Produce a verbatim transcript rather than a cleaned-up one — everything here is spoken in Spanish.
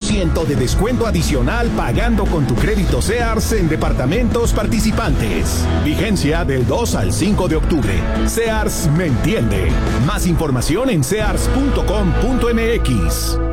ciento de descuento adicional pagando con tu crédito Sears en departamentos participantes. Vigencia del dos al cinco de octubre. Sears me entiende. Más información en sears punto com punto m x.